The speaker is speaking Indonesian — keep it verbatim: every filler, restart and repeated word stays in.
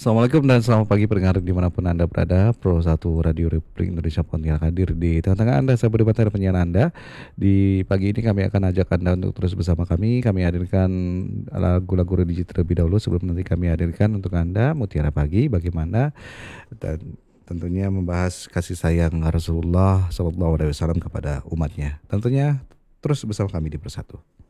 Assalamualaikum dan selamat pagi pendengar dimanapun Anda berada. Pro satu Radio Republik Indonesia Pontianak hadir di tengah-tengah Anda. Saya beri materi penyiar Anda. Di pagi ini kami akan ajak Anda untuk terus bersama kami. Kami hadirkan lagu-lagu religi terlebih dahulu sebelum nanti kami hadirkan untuk Anda Mutiara Pagi bagaimana, dan tentunya membahas kasih sayang Rasulullah Shallallahu Alaihi Wasallam kepada umatnya. Tentunya terus bersama kami di Persatu.